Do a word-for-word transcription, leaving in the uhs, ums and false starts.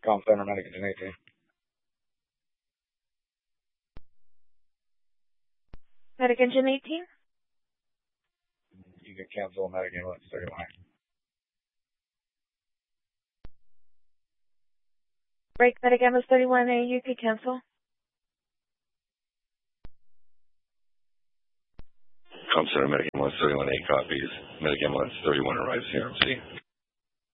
Com Center, Medic Engine eighteen. Medic Engine eighteen? You can cancel Medic Ambulance thirty-one. Break Medic Ambulance thirty-one A, you could cancel. Com Center, Medic Ambulance thirty-one A copies. Medic Ambulance thirty-one arrives here, M C.